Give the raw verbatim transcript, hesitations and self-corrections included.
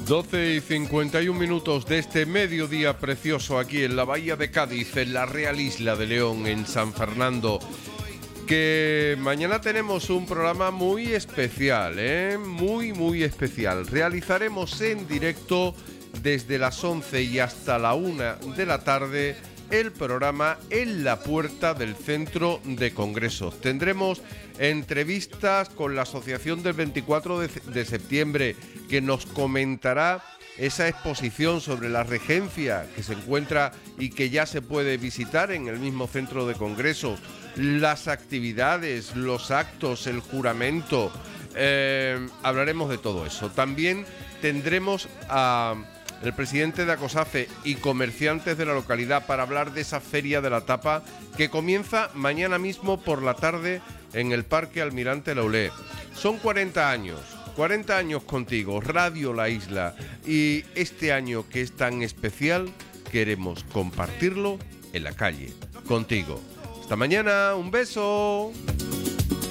doce y cincuenta y un minutos de este mediodía precioso aquí en la Bahía de Cádiz, en la Real Isla de León, en San Fernando. Que mañana tenemos un programa muy especial, ¿eh? Muy, muy especial. Realizaremos en directo desde las once y hasta la una de la tarde el programa En la Puerta del Centro de Congresos. Tendremos entrevistas con la Asociación del veinticuatro de septiembre, que nos comentará esa exposición sobre la regencia que se encuentra y que ya se puede visitar en el mismo centro de congresos, las actividades, los actos, el juramento. Eh, hablaremos de todo eso. También tendremos a el presidente de ACOSAFE y comerciantes de la localidad para hablar de esa feria de la tapa que comienza mañana mismo por la tarde en el Parque Almirante Laulé. Son cuarenta años, cuarenta años contigo, Radio La Isla, y este año que es tan especial queremos compartirlo en la calle, contigo. Hasta mañana, un beso.